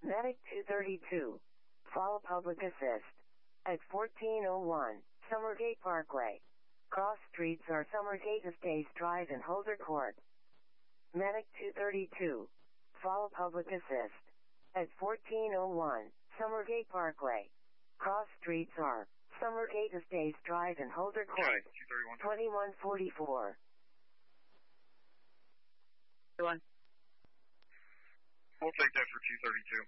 Medic 232. Follow public assist. At 1401, Summergate Parkway. Cross streets are Summergate Estates Drive and Holder Court. Medic 232. Follow public assist. At 1401, Summergate Parkway. Cross streets are Summergate Estates Drive and Holder Court. 2144. One. We'll take that for 232.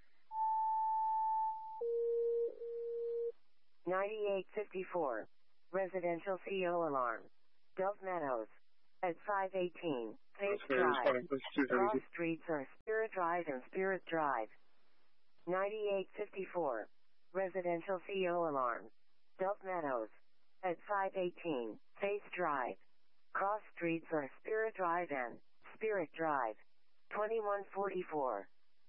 9854. Residential CO alarm. Dove Meadows. At 518, Faith Drive. Cross streets are Spirit Drive and Spirit Drive. 9854. Residential CO alarm. Dove Meadows. At 518, Faith Drive. Cross streets are Spirit Drive and Spirit Drive. 2144.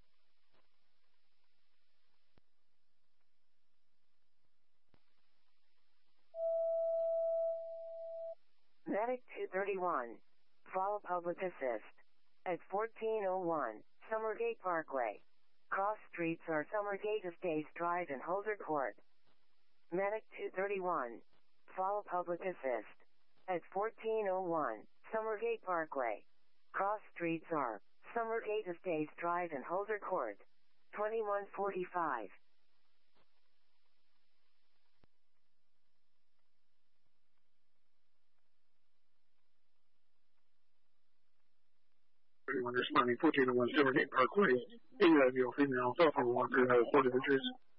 Medic 231. Follow public assist. At 1401, Summergate Parkway. Cross streets are Summergate Estates Drive and Holder Court. Medic 231. Follow public assist. At 1401, Summergate Parkway. Cross streets are Summergate Estates Drive and Holder Court. 2145. Responding 1401 Summergate Parkway. A female cell phone walker has reported interest